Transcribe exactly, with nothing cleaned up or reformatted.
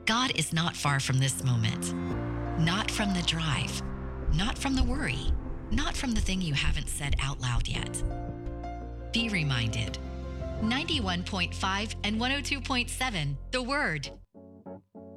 God is not far from this moment, not from the drive, not from the worry, not from the thing you haven't said out loud yet. Be reminded. ninety-one point five and one oh two point seven, The Word.